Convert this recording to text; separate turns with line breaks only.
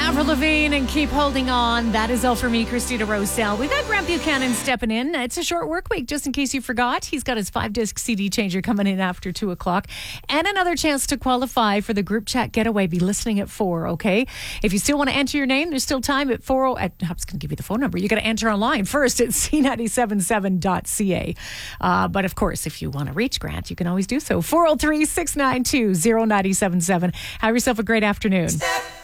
Avril Lavigne and Keep Holding On. That is all for me, Christina Rosell. We got Grant Buchanan stepping in. It's a short work week, just in case you forgot. He's got his 5-disc CD changer coming in after 2 o'clock. And another chance to qualify for the group chat getaway. Be listening at 4, okay? If you still want to enter your name, there's still time at 4. I was going to give you the phone number. You got to enter online first at c977.ca. But of course, if you want to reach Grant, you can always do so. 403-692-0977. Have yourself a great afternoon.